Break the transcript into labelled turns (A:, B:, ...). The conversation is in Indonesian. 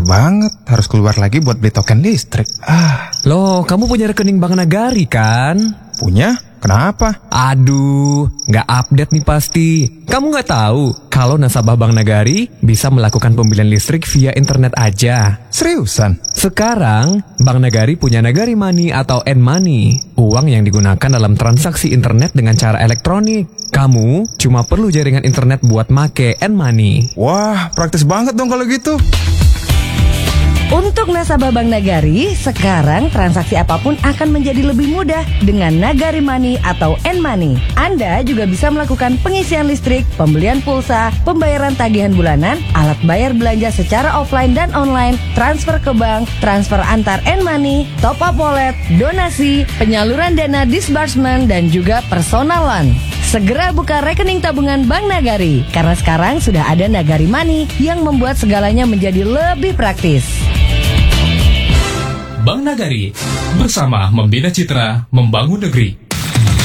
A: banget, harus keluar lagi buat beli token listrik.
B: Loh, kamu punya rekening Bank Nagari kan?
A: Punya? Kenapa?
B: Aduh, nggak update nih pasti. Kamu nggak tahu kalau nasabah Bank Nagari bisa melakukan pembelian listrik via internet aja.
A: Seriusan?
B: Sekarang, Bank Nagari punya Nagari Money atau N-Money, uang yang digunakan dalam transaksi internet dengan cara elektronik. Kamu cuma perlu jaringan internet buat make N-Money.
A: Wah, praktis banget dong kalau gitu.
C: Untuk nasabah Bank Nagari, sekarang transaksi apapun akan menjadi lebih mudah dengan Nagari Money atau N-Money. Anda juga bisa melakukan pengisian listrik, pembelian pulsa, pembayaran tagihan bulanan, alat bayar belanja secara offline dan online, transfer ke bank, transfer antar N-Money, top up wallet, donasi, penyaluran dana disbursement, dan juga personal loan. Segera buka rekening tabungan Bank Nagari, karena sekarang sudah ada Nagari Money yang membuat segalanya menjadi lebih praktis.
D: Bank Nagari, bersama membina citra, membangun negeri.